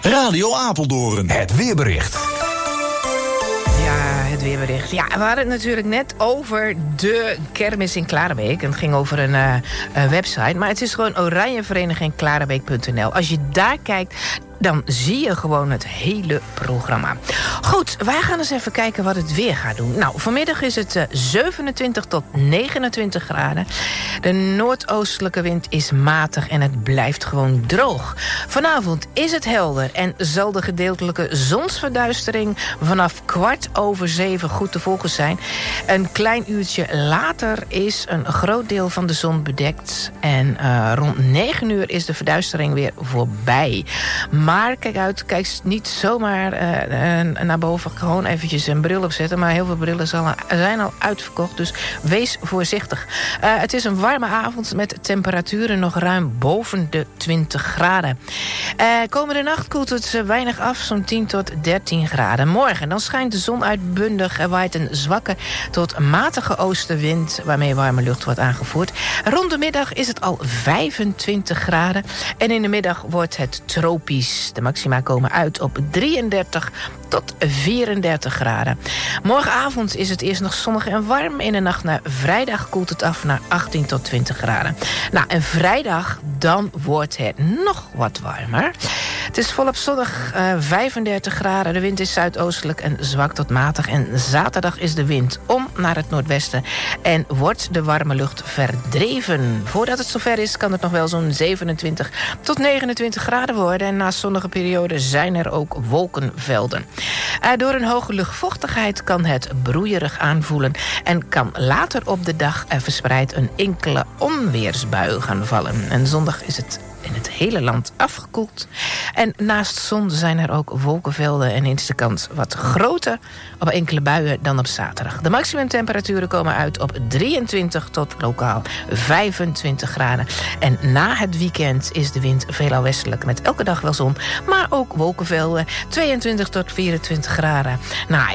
Radio Apeldoorn. Het weerbericht. Ja, het weerbericht. Ja, we hadden het natuurlijk net over de kermis in Klarenbeek. En het ging over een website. Maar het is gewoon oranjeverenigingklarenbeek.nl. Als je daar kijkt, dan zie je gewoon het hele programma. Goed, wij gaan eens even kijken wat het weer gaat doen. Nou, vanmiddag is het 27 tot 29 graden. De noordoostelijke wind is matig en het blijft gewoon droog. Vanavond is het helder en zal de gedeeltelijke zonsverduistering vanaf 6:15 goed te volgen zijn. Een klein uurtje later is een groot deel van de zon bedekt. En rond 9 uur is de verduistering weer voorbij. Maar kijk uit, kijk niet zomaar naar boven. Gewoon eventjes een bril opzetten. Maar heel veel brillen zijn al uitverkocht. Dus wees voorzichtig. Het is een warme avond met temperaturen nog ruim boven de 20 graden. Komende nacht koelt het weinig af, zo'n 10 tot 13 graden. Morgen dan schijnt de zon uitbundig. Er waait een zwakke tot matige oostenwind, waarmee warme lucht wordt aangevoerd. Rond de middag is het al 25 graden. En in de middag wordt het tropisch. De maxima komen uit op 33 tot 34 graden. Morgenavond is het eerst nog zonnig en warm. In de nacht naar vrijdag koelt het af naar 18 tot 20 graden. Nou, en vrijdag, dan wordt het nog wat warmer. Het is volop zonnig, 35 graden. De wind is zuidoostelijk en zwak tot matig. En zaterdag is de wind om naar het noordwesten. En wordt de warme lucht verdreven. Voordat het zover is, kan het nog wel zo'n 27 tot 29 graden worden. En na zonnige perioden zijn er ook wolkenvelden. Door een hoge luchtvochtigheid kan het broeierig aanvoelen. En kan later op de dag verspreid een enkele onweersbui gaan vallen. En zondag is het in het hele land afgekoeld. En naast zon zijn er ook wolkenvelden en is de kans wat groter op enkele buien dan op zaterdag. De maximumtemperaturen komen uit op 23 tot lokaal 25 graden. En na het weekend is de wind veelal westelijk met elke dag wel zon, maar ook wolkenvelden, 22 tot 24 graden. Nou,